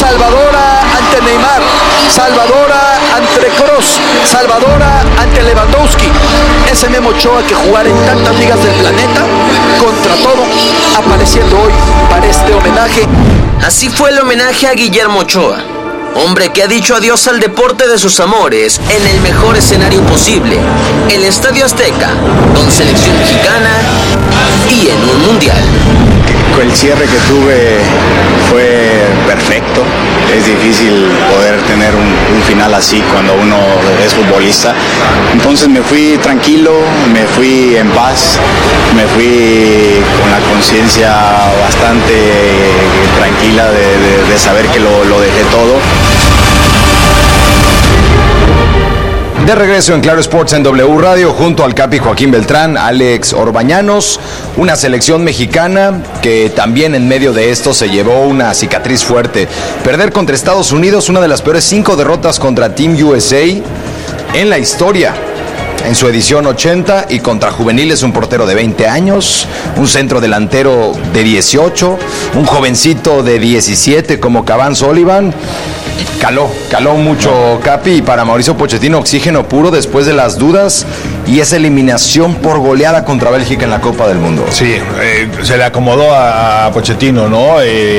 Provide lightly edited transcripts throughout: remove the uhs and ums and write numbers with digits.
salvadora ante Neymar, salvadora ante Kroos, salvadora ante Lewandowski. Ese Memo Ochoa que jugara en tantas ligas del planeta, contra todo, apareciendo hoy para este homenaje. Así fue el homenaje a Guillermo Ochoa, hombre que ha dicho adiós al deporte de sus amores en el mejor escenario posible, el Estadio Azteca, con selección mexicana y en un mundial. El cierre que tuve fue perfecto. Es difícil poder tener un final así cuando uno es futbolista. Entonces me fui tranquilo, me fui en paz, me fui con la conciencia bastante tranquila de saber que lo dejé todo. De regreso en Claro Sports en W Radio, junto al Capi Joaquín Beltrán, Alex Orbañanos, una selección mexicana que también en medio de esto se llevó una cicatriz fuerte. Perder contra Estados Unidos, una de las peores 5 derrotas contra Team USA en la historia. En su edición 80, y contra juveniles un portero de 20 años, un centro delantero de 18, un jovencito de 17 como Caván Sullivan. Caló mucho, Capi, y para Mauricio Pochettino oxígeno puro después de las dudas y esa eliminación por goleada contra Bélgica en la Copa del Mundo. Sí, se le acomodó a Pochettino, ¿no?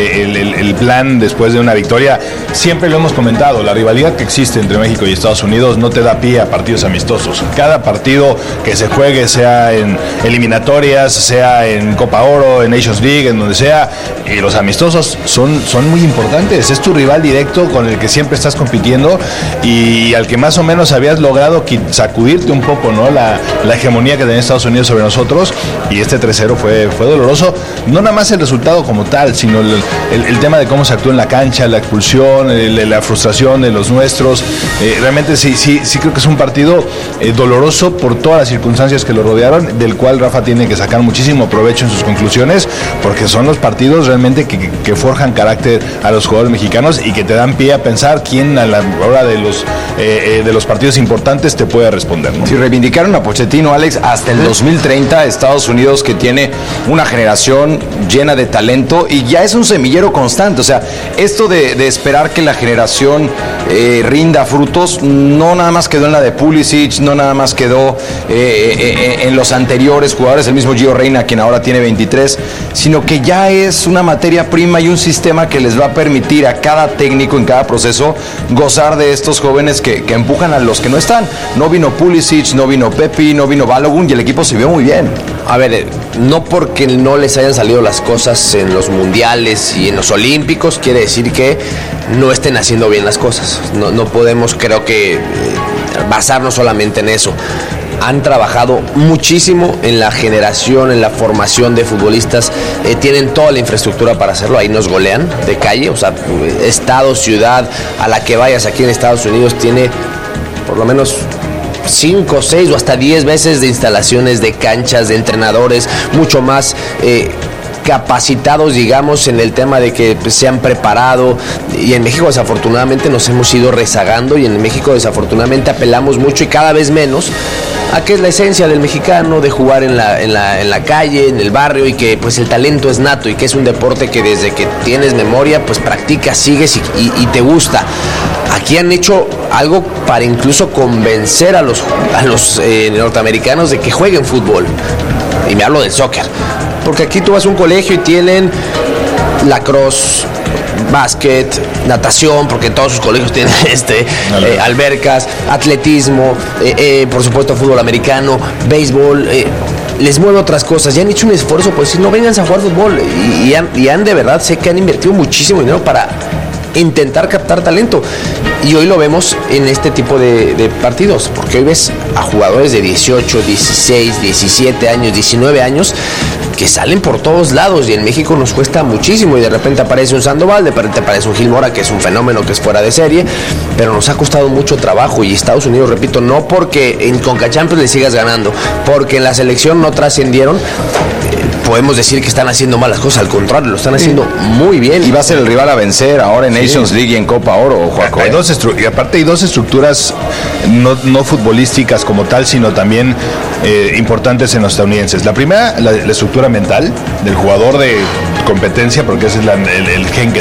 El plan después de una victoria. Siempre lo hemos comentado, la rivalidad que existe entre México y Estados Unidos no te da pie a partidos amistosos. Cada partido que se juegue, sea en eliminatorias, sea en Copa Oro, en Nations League, en donde sea, los amistosos son muy importantes. Es tu rival directo con el que siempre estás compitiendo y al que más o menos habías logrado sacudirte un poco, ¿no? La hegemonía que tenía Estados Unidos sobre nosotros, y este 3-0 fue doloroso. No nada más el resultado como tal, sino el tema de cómo se actuó en la cancha, la expulsión, la frustración de los nuestros. Realmente sí creo que es un partido doloroso por todas las circunstancias que lo rodearon, del cual Rafa tiene que sacar muchísimo provecho en sus conclusiones, porque son los partidos realmente que forjan carácter a los jugadores mexicanos y que te dan pie a pensar quién a la hora de los partidos importantes te puede responder, ¿no? Si reivindicaron a Pochettino, Alex, hasta el 2030, Estados Unidos, que tiene una generación llena de talento y ya es un semillero constante. O sea, esto de esperar que la generación rinda frutos, no nada más quedó en la de Pulisic, no nada más quedó en los anteriores jugadores, el mismo Gio Reyna, quien ahora tiene 23, sino que ya es una materia prima y un sistema que les va a permitir a cada técnico en cada proceso gozar de estos jóvenes que empujan a los que no están. No vino Pulisic, no vino Pepi, no vino Balogun, y el equipo se vio muy bien. A ver, no porque no les hayan salido las cosas en los mundiales y en los olímpicos quiere decir que no estén haciendo bien las cosas. No podemos, creo que, basarnos solamente en eso. Han trabajado muchísimo en la generación, en la formación de futbolistas, tienen toda la infraestructura para hacerlo. Ahí nos golean de calle, o sea, estado, ciudad, a la que vayas aquí en Estados Unidos tiene por lo menos 5, 6 o hasta 10 veces de instalaciones, de canchas, de entrenadores, mucho más capacitados, digamos, en el tema de que se han preparado. Y en México desafortunadamente nos hemos ido rezagando, y en México desafortunadamente apelamos mucho y cada vez menos a que es la esencia del mexicano, de jugar en la calle, en el barrio, y que pues el talento es nato y que es un deporte que desde que tienes memoria pues practicas, sigues y te gusta. Aquí han hecho algo para incluso convencer a los norteamericanos de que jueguen fútbol, y me hablo del soccer, porque aquí tú vas a un colegio y tienen lacrosse, básquet, natación, porque todos sus colegios tienen albercas, atletismo, por supuesto fútbol americano, béisbol, les mueve otras cosas. Ya han hecho un esfuerzo por decir, no, vénganse a jugar fútbol, y han de verdad, sé que han invertido muchísimo dinero para intentar captar talento, y hoy lo vemos en este tipo de partidos, porque hoy ves a jugadores de 18, 16, 17 años, 19 años que salen por todos lados, y en México nos cuesta muchísimo, y de repente aparece un Sandoval, de repente aparece un Gil Mora, que es un fenómeno, que es fuera de serie, pero nos ha costado mucho trabajo. Y Estados Unidos, repito, no porque en Conca Champions le sigas ganando, porque en la selección no trascendieron, podemos decir que están haciendo malas cosas. Al contrario, lo están haciendo muy bien. Y va a ser el rival a vencer ahora en Nations League y en Copa Oro, Joaco. Y aparte hay dos estructuras no futbolísticas como tal, sino también importantes en los estadounidenses. La primera, la estructura mental del jugador de competencia, porque ese es el gen que